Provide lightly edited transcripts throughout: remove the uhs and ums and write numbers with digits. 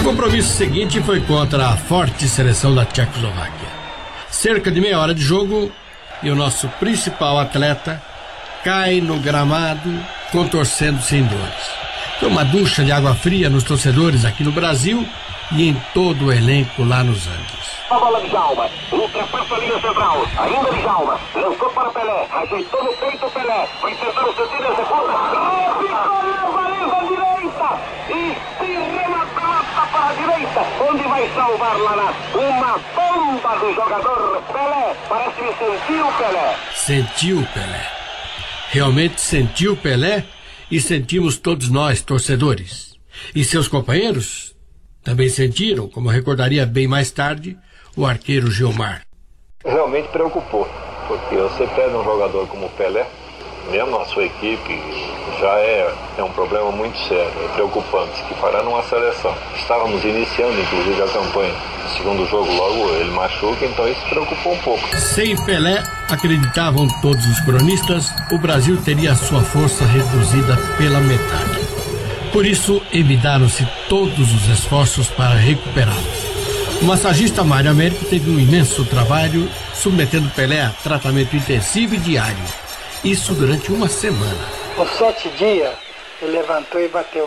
O compromisso seguinte foi contra a forte seleção da Tchecoslováquia. Cerca de meia hora de jogo e o nosso principal atleta cai no gramado contorcendo-se em dores. Foi uma ducha de água fria nos torcedores aqui no Brasil e em todo o elenco lá nos Andes. A bola de Djalma, ultrapassa a linha central, ainda de Djalma, lançou para Pelé, ajeitou no peito Pelé, foi tentar o sentido, executa, ficou na baliza direita, e se remata para a direita, onde vai salvar lá uma bomba do jogador Pelé, parece-me sentiu Pelé. Sentiu Pelé. Realmente sentiu Pelé e sentimos todos nós, torcedores. E seus companheiros também sentiram, como recordaria bem mais tarde, o arqueiro Gilmar. Realmente preocupou, porque você perde um jogador como o Pelé, mesmo a sua equipe, já é um problema muito sério, é preocupante, que fará numa seleção. Estávamos iniciando, inclusive, a campanha. No segundo jogo, logo ele machuca, então isso preocupou um pouco. Sem Pelé, acreditavam todos os cronistas, o Brasil teria a sua força reduzida pela metade. Por isso, evitaram-se todos os esforços para recuperá-lo. O massagista Mário Américo teve um imenso trabalho, submetendo Pelé a tratamento intensivo e diário. Isso durante uma semana. Com 7 dias, ele levantou e bateu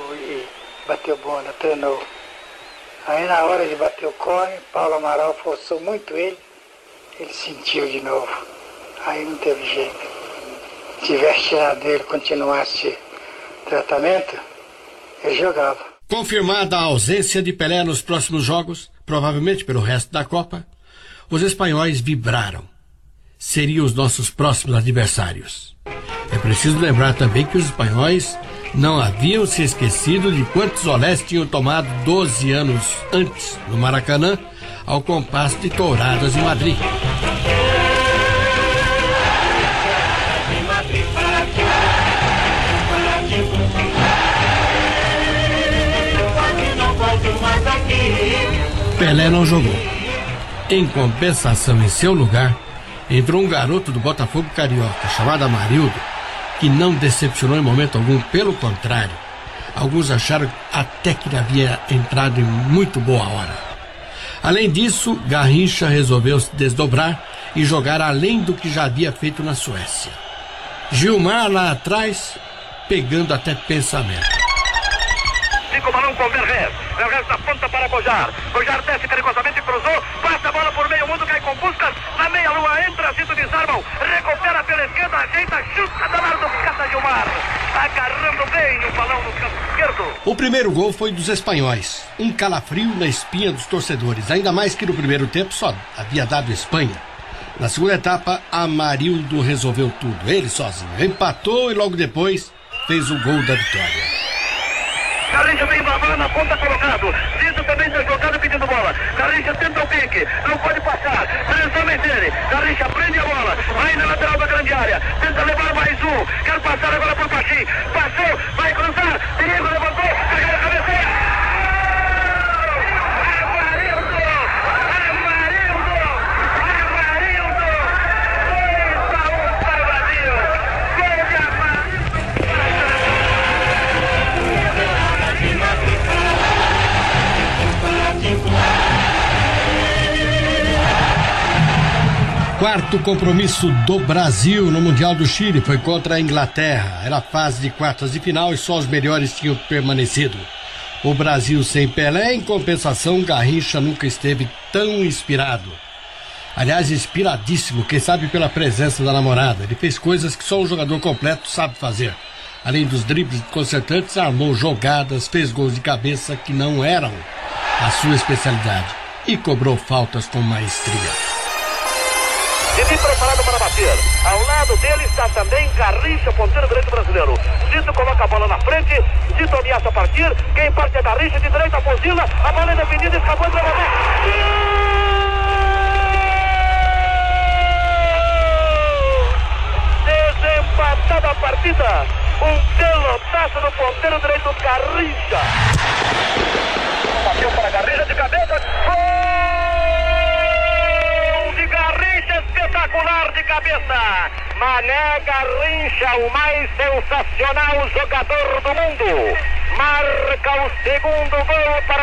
bola, treinou. Aí na hora de bater o cone, Paulo Amaral forçou muito ele sentiu de novo. Aí não teve jeito. Se tivesse tirado dele, continuasse o tratamento, ele jogava. Confirmada a ausência de Pelé nos próximos jogos, provavelmente pelo resto da Copa, os espanhóis vibraram. Seriam os nossos próximos adversários. É preciso lembrar também que os espanhóis não haviam se esquecido de quantos olés tinham tomado 12 anos antes, no Maracanã, ao compasso de touradas em Madrid. Pelé não jogou. Em compensação, em seu lugar, entrou um garoto do Botafogo carioca, chamado Amarildo, que não decepcionou em momento algum, pelo contrário. Alguns acharam até que ele havia entrado em muito boa hora. Além disso, Garrincha resolveu se desdobrar e jogar além do que já havia feito na Suécia. Gilmar lá atrás, pegando até pensamento. Fica o balão com Vergés. Vergés na ponta para Bojar. Bojar desce perigosamente, cruzou, passa a bola por meio mundo, cai com Puskas, na meia-lua entra, Cito desarmam, recupera pela esquerda, ajeita, chuta, da lado do Cata Gilmar. Agarrando bem o balão no campo esquerdo. O primeiro gol foi dos espanhóis. Um calafrio na espinha dos torcedores, ainda mais que no primeiro tempo só havia dado Espanha. Na segunda etapa, Amarildo resolveu tudo, ele sozinho. Empatou e logo depois fez o gol da vitória. Garrincha vem babando na ponta colocado. Cito também deslocado pedindo bola. Garrincha tenta o pique. Não pode passar. Lançamento dele. Garrincha prende a bola. Vai na lateral da grande área. Tenta levar mais um. Quer passar agora por Pachim. Passou. Vai cruzar. Perigo, levantou. Pegou a cabeça. Quarto compromisso do Brasil no Mundial do Chile foi contra a Inglaterra. Era a fase de quartas de final e só os melhores tinham permanecido. O Brasil sem Pelé, em compensação, Garrincha nunca esteve tão inspirado. Aliás, inspiradíssimo, quem sabe pela presença da namorada. Ele fez coisas que só um jogador completo sabe fazer. Além dos dribles concertantes, armou jogadas, fez gols de cabeça que não eram a sua especialidade e cobrou faltas com maestria. Ele preparado para bater. Ao lado dele está também Garrincha, ponteiro direito brasileiro. Cito coloca a bola na frente. Cito ameaça partir. Quem parte é Garrincha, de direita fuzila. A bola é definida, escapou entre a bola. Desempatada a partida. Um pelotaço do ponteiro direito Garrincha. Bateu para Garrincha de cabeça. Espetacular de cabeça. Mané Garrincha, o mais sensacional jogador do mundo, marca o segundo gol para